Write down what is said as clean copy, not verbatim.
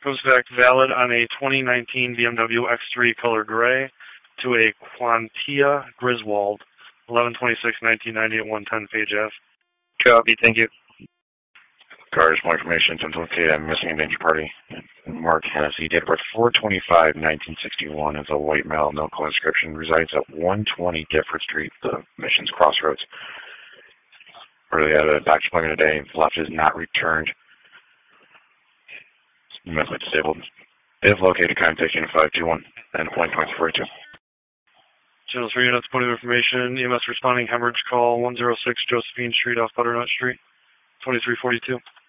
Goes back valid on a 2019 BMW X3 color gray to a Quantia Griswold, 11/26/1990 at 110 Page Ave. Copy, thank you. Cars, more information, to locate a missing and danger party. Mark Hennessy, date of birth 4/25/1961, is a white male, no color description, resides at 120 Gifford Street, the Missions Crossroads. Early out of the back plug today, left is not returned. Mentally disabled. If located, contact Unit 521 and point 42. Channel 3 units, point of information, EMS responding, hemorrhage call 106 Josephine Street off Butternut Street, 2342.